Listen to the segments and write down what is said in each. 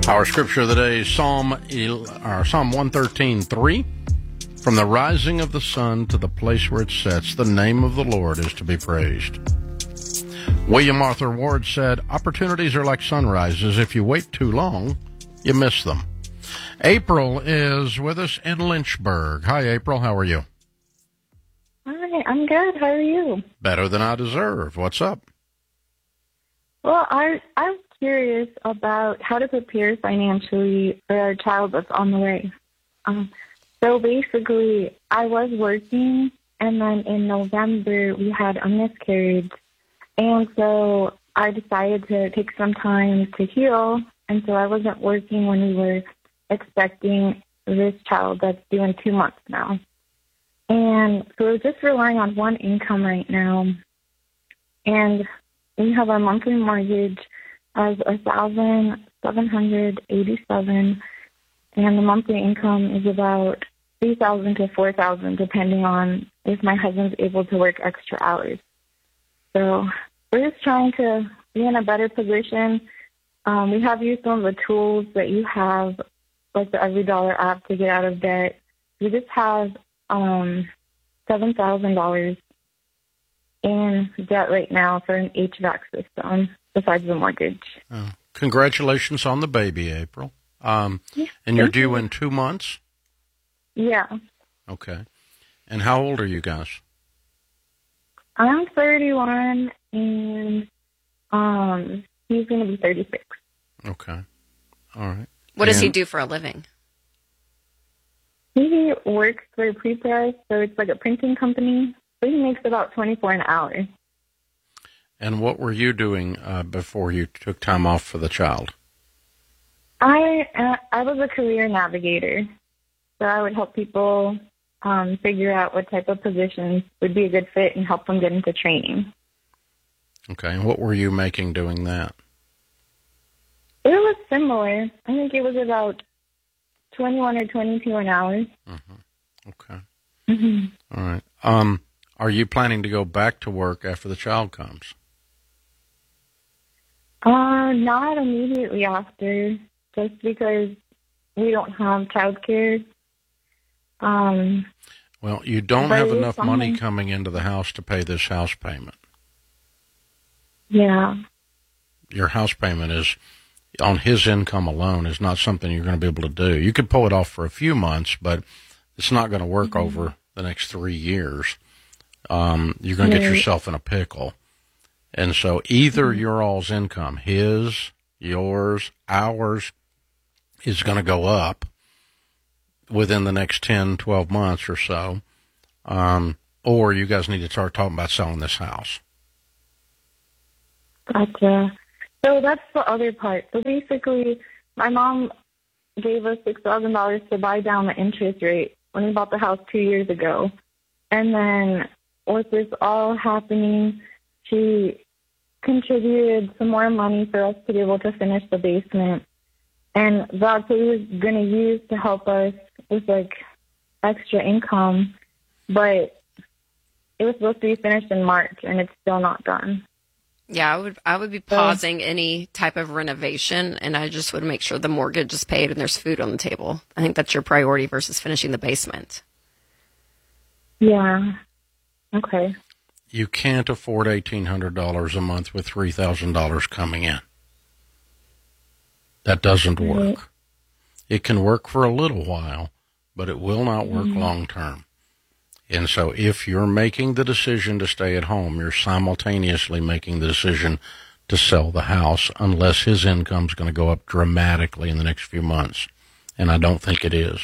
Our scripture of the day is Psalm 113:3. From the rising of the sun to the place where it sets, the name of the Lord is to be praised. William Arthur Ward said, opportunities are like sunrises. If you wait too long, you miss them. April is with us in Lynchburg. Hi, April. How are you? Hi, I'm good. How are you? Better than I deserve. What's up? Well, I'm curious about how to prepare financially for a child that's on the way. So basically, I was working, and then in November, we had a miscarriage. And so I decided to take some time to heal, and so I wasn't working when we were expecting this child that's due in 2 months now. And so we're just relying on one income right now. And we have our monthly mortgage as $1,787, and the monthly income is about $3,000 to $4,000, depending on if my husband's able to work extra hours. So we're just trying to be in a better position. We have used some of the tools that you have, like the Every Dollar app, to get out of debt. We just have $7,000 in debt right now for an HVAC system besides the mortgage. Oh, congratulations on the baby, April. And you're due in 2 months? Yeah. Okay. And how old are you guys? I'm 31, and he's going to be 36. Okay. All right. What does he do for a living? He works for Prepress, so it's like a printing company. So he makes about $24 an hour. And what were you doing before you took time off for the child? I was a career navigator, so I would help people figure out what type of positions would be a good fit and help them get into training. Okay. And what were you making doing that? It was similar. I think it was about 21 or 22 an hour. Mm-hmm. Okay. Mm-hmm. All right. Are you planning to go back to work after the child comes? Not immediately after, just because we don't have childcare. Well, you don't have enough money coming into the house to pay this house payment. Yeah. Your house payment is, on his income alone, is not something you're going to be able to do. You could pull it off for a few months, but it's not going to work over the next 3 years. You're going to get yourself in a pickle. And so either your all's income, his, yours, ours, is going to go up within the next 10, 12 months or so, or you guys need to start talking about selling this house. Gotcha. So that's the other part. So basically, my mom gave us $6,000 to buy down the interest rate when we bought the house 2 years ago. And then with this all happening, she contributed some more money for us to be able to finish the basement. And that's what we was going to use to help us with, like, extra income. But it was supposed to be finished in March, and it's still not done. Yeah, I would be pausing any type of renovation, and I just would make sure the mortgage is paid and there's food on the table. I think that's your priority versus finishing the basement. Yeah. Okay. You can't afford $1,800 a month with $3,000 coming in. That doesn't work. It can work for a little while, but it will not work long term. And so if you're making the decision to stay at home, you're simultaneously making the decision to sell the house, unless his income's going to go up dramatically in the next few months. And I don't think it is.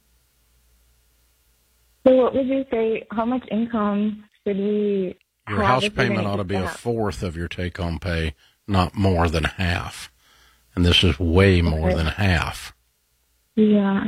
So what would you say, how much income should we have? Your house payment ought to be a fourth of your take-home pay, not more than half. And this is way more than half. Yeah.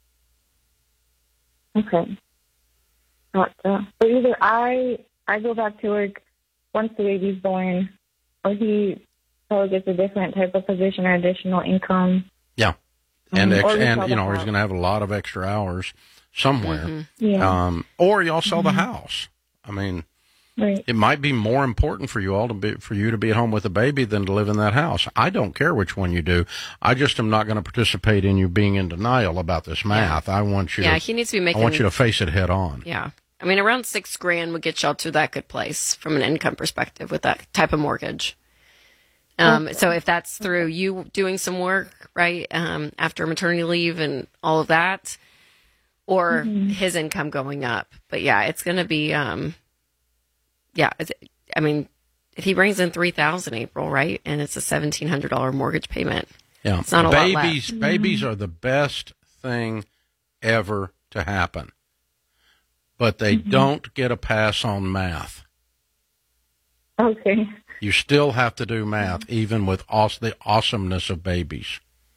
Okay. Gotcha. So either I go back to work once the baby's born, or he probably gets a different type of position or additional income. Yeah. And he's house. going to have a lot of extra hours somewhere. Yeah. Or y'all sell the house. I mean, Right. It might be more important for you all for you to be at home with a baby than to live in that house. I don't care which one you do. I just am not going to participate in you being in denial about this math. I want you. He needs to be making. I want you to face it head on. Yeah, I mean, around $6,000 would get y'all to that good place from an income perspective with that type of mortgage. So if that's through you doing some work, right, after maternity leave and all of that, or his income going up. But yeah, it's going to be. I mean, if he brings in $3,000 April, right, and it's a $1,700 mortgage payment, it's not a lot less. Babies are the best thing ever to happen, but they don't get a pass on math. Okay. You still have to do math, even with the awesomeness of babies.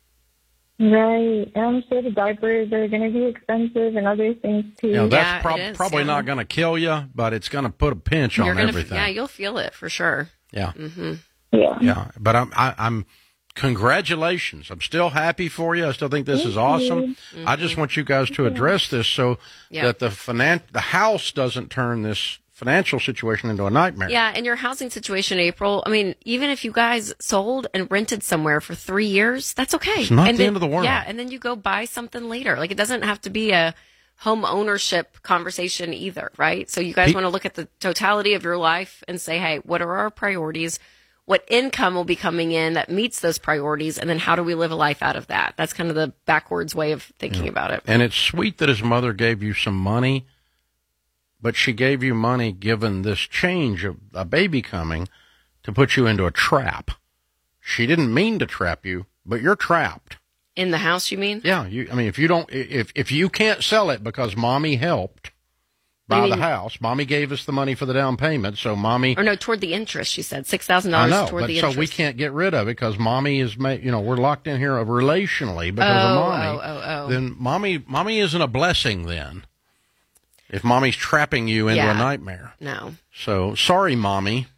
Right. And I'm sure the diapers are going to be expensive and other things, too. That's probably not going to kill you, but it's going to put a pinch on everything. Yeah, you'll feel it for sure. Yeah. Mm-hmm. Yeah. But I'm congratulations. I'm still happy for you. I still think this is awesome. Mm-hmm. I just want you guys to address this so that the house doesn't turn this financial situation into a nightmare. Yeah, and your housing situation, April, I mean, even if you guys sold and rented somewhere for 3 years, that's okay. It's not the end of the world. Yeah, and then you go buy something later. Like, it doesn't have to be a home ownership conversation either, right? So you guys want to look at the totality of your life and say, hey, what are our priorities? What income will be coming in that meets those priorities? And then how do we live a life out of that? That's kind of the backwards way of thinking about it. And it's sweet that his mother gave you some money, but she gave you money given this change of a baby coming to put you into a trap. She didn't mean to trap you, but you're trapped. In the house, you mean? Yeah. If you can't sell it because mommy helped buy the house, mommy gave us the money for the down payment, so mommy. Or no, toward the interest, she said. $6,000 I know, toward but the interest. So we can't get rid of it because mommy is, we're locked in here relationally because of mommy. Then mommy isn't a blessing then. If mommy's trapping you into a nightmare. No. So, sorry, mommy.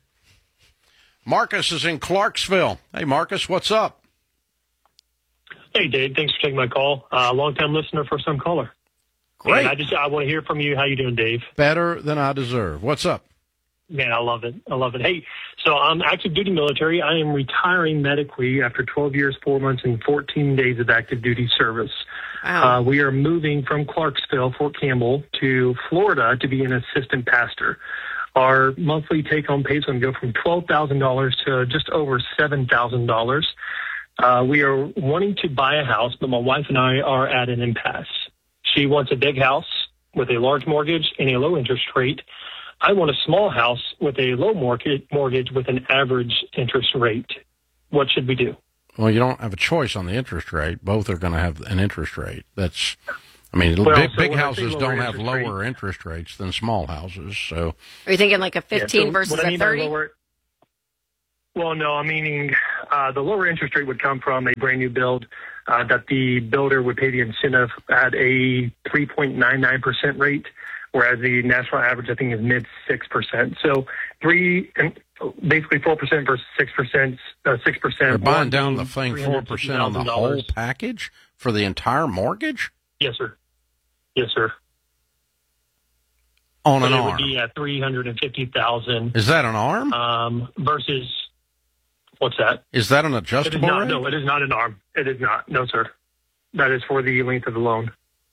Marcus is in Clarksville. Hey, Marcus, what's up? Hey, Dave. Thanks for taking my call. Long-time listener, first-time caller. Great. And I want to hear from you. How you doing, Dave? Better than I deserve. What's up? Man, I love it. Hey, so I'm active duty military. I am retiring medically after 12 years, 4 months, and 14 days of active duty service. Wow. We are moving from Clarksville, Fort Campbell, to Florida to be an assistant pastor. Our monthly take-home pay is going to go from $12,000 to just over $7,000. We are wanting to buy a house, but my wife and I are at an impasse. She wants a big house with a large mortgage and a low interest rate. I want a small house with a low mortgage with an average interest rate. What should we do? Well, you don't have a choice on the interest rate. Both are going to have an interest rate. Big houses don't have lower interest rates than small houses. So, are you thinking like a 15 versus a 30? Well, no, I'm meaning the lower interest rate would come from a brand new build that the builder would pay the incentive at a 3.99% rate, whereas the national average, I think, is mid 6%. So basically 4% versus 6%. 6%. You're buying down the thing 4% on the whole package for the entire mortgage? Yes, sir. Yes, sir. On an arm. It would be at $350,000. Is that an arm? Versus, what's that? Is that an adjustable rate? No, it is not an arm. It is not. No, sir. That is for the length of the loan.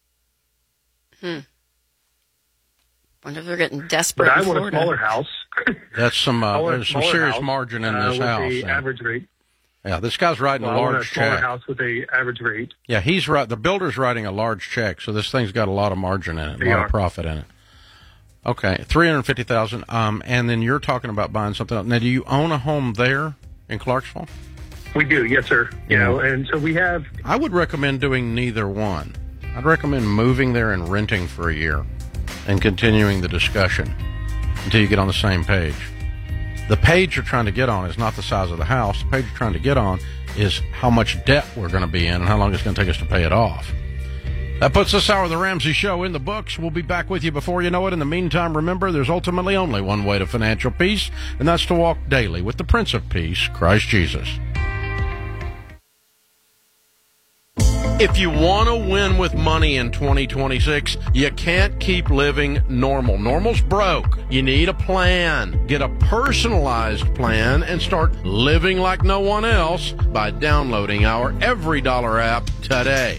Wonder if they're getting desperate. But I in want Florida. a smaller house. That's there's some serious margin in this house. With the average rate. Yeah, this guy's writing a large check. I want a smaller house with a average rate. Yeah, he's right. The builder's writing a large check, so this thing's got a lot of margin in it, a lot of profit in it. Okay, $350,000. And then you're talking about buying something else. Now, do you own a home there in Clarksville? We do, yes, sir. And so we have. I would recommend doing neither one. I'd recommend moving there and renting for a year and continuing the discussion until you get on the same page. The page you're trying to get on is not the size of the house. The page you're trying to get on is how much debt we're going to be in and how long it's going to take us to pay it off. That puts this hour of the Ramsey Show in the books. We'll be back with you before you know it. In the meantime, remember, there's ultimately only one way to financial peace, and that's to walk daily with the Prince of Peace, Christ Jesus. If you want to win with money in 2026, you can't keep living normal. Normal's broke. You need a plan. Get a personalized plan and start living like no one else by downloading our Every Dollar app today.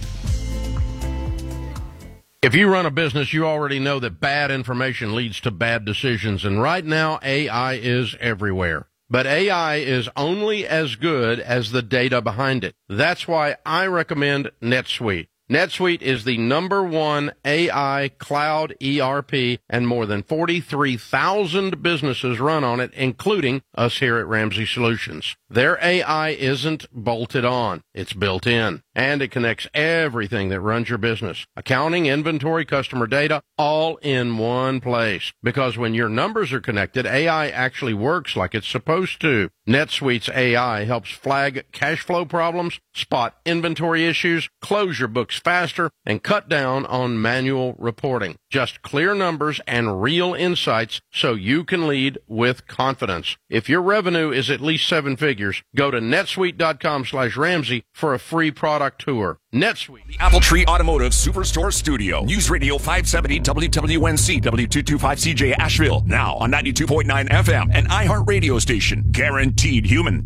If you run a business, you already know that bad information leads to bad decisions. And right now, AI is everywhere. But AI is only as good as the data behind it. That's why I recommend NetSuite. NetSuite is the #1 AI cloud ERP, and more than 43,000 businesses run on it, including us here at Ramsey Solutions. Their AI isn't bolted on. It's built in, and it connects everything that runs your business. Accounting, inventory, customer data, all in one place. Because when your numbers are connected, AI actually works like it's supposed to. NetSuite's AI helps flag cash flow problems, spot inventory issues, close your books faster, and cut down on manual reporting. Just clear numbers and real insights so you can lead with confidence. If your revenue is at least 7 figures, go to netsuite.com/Ramsey for a free product tour. NetSuite. The Apple Tree Automotive Superstore Studio. News Radio 570 WWNC W225CJ Asheville. Now on 92.9 FM and iHeart Radio Station. Guaranteed human.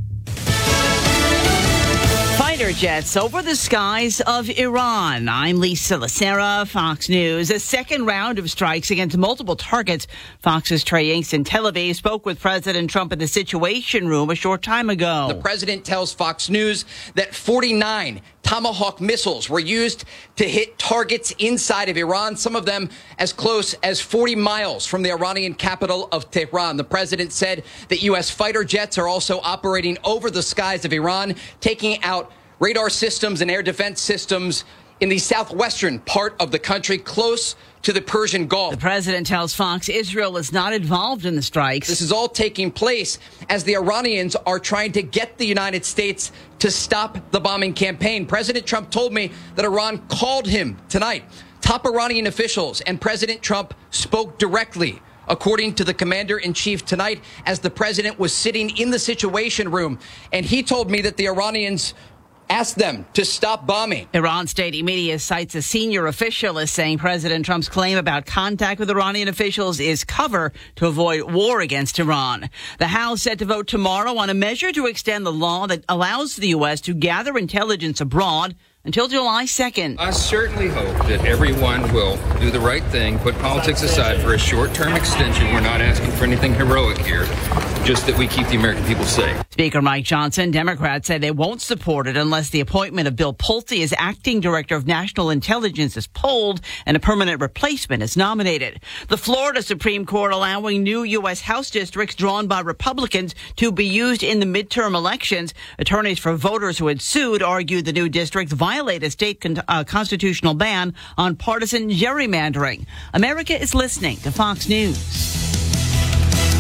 Fighter jets over the skies of Iran. I'm Lisa Lacera, Fox News. A second round of strikes against multiple targets. Fox's Trey Yanks in Tel Aviv spoke with President Trump in the Situation Room a short time ago. The president tells Fox News that 49 Tomahawk missiles were used to hit targets inside of Iran, some of them as close as 40 miles from the Iranian capital of Tehran. The president said that U.S. fighter jets are also operating over the skies of Iran, taking out radar systems and air defense systems in the southwestern part of the country, close to the Persian Gulf. The president tells Fox Israel is not involved in the strikes. This is all taking place as the Iranians are trying to get the United States to stop the bombing campaign. President Trump told me that Iran called him tonight. Top Iranian officials and President Trump spoke directly, according to the commander-in-chief tonight, as the president was sitting in the Situation Room. And he told me that the Iranians asked them to stop bombing. Iran state media cites a senior official as saying President Trump's claim about contact with Iranian officials is cover to avoid war against Iran. The House set to vote tomorrow on a measure to extend the law that allows the U.S. to gather intelligence abroad until July 2nd. I certainly hope that everyone will do the right thing, put politics aside for a short-term extension. We're not asking for anything heroic here, just that we keep the American people safe. Speaker Mike Johnson, Democrats say they won't support it unless the appointment of Bill Pulte as acting director of national intelligence is polled and a permanent replacement is nominated. The Florida Supreme Court allowing new U.S. House districts drawn by Republicans to be used in the midterm elections. Attorneys for voters who had sued argued the new districts violate a state constitutional ban on partisan gerrymandering. America is listening to Fox News.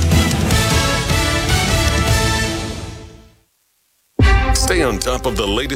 Stay on top of the latest